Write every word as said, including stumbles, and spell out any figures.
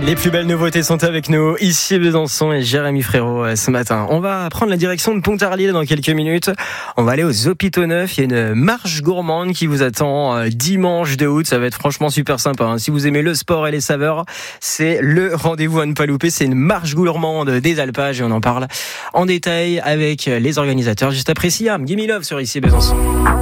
Les plus belles nouveautés sont avec nous, ici Besançon et Jérémy Frérot ce matin. On va prendre la direction de Pontarlier dans quelques minutes. On va aller aux Hôpitaux Neufs. Il y a une marche gourmande qui vous attend dimanche deux août. Ça va être franchement super sympa, hein. Si vous aimez le sport et les saveurs, c'est le rendez-vous à ne pas louper. C'est une marche gourmande des alpages et on en parle en détail avec les organisateurs juste après Siam. Gimme Love sur ici Besançon.